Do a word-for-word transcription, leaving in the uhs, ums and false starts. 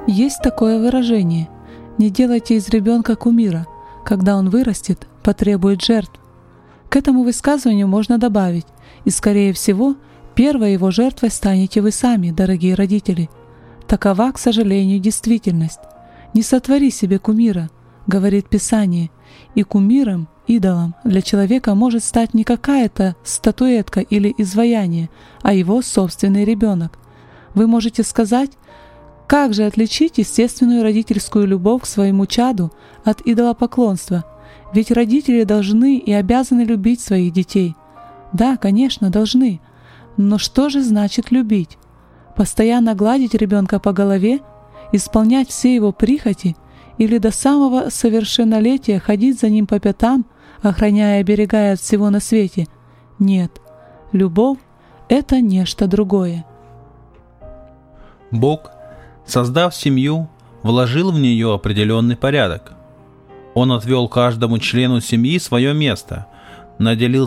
Есть такое выражение: «Не делайте из ребенка кумира, когда он вырастет, потребует жертв». К этому высказыванию можно добавить: и, скорее всего, первой его жертвой станете вы сами, дорогие родители. Такова, к сожалению, действительность. «Не сотвори себе кумира», — говорит Писание, и кумиром, идолом для человека может стать не какая-то статуэтка или изваяние, а его собственный ребенок. Вы можете сказать: как же отличить естественную родительскую любовь к своему чаду от идолопоклонства? Ведь родители должны и обязаны любить своих детей. Да, конечно, должны. Но что же значит любить? Постоянно гладить ребенка по голове, исполнять все его прихоти или до самого совершеннолетия ходить за ним по пятам, охраняя и оберегая от всего на свете? Нет, любовь — это нечто другое. Бог, создав семью, вложил в нее определенный порядок. Он отвел каждому члену семьи свое место, наделил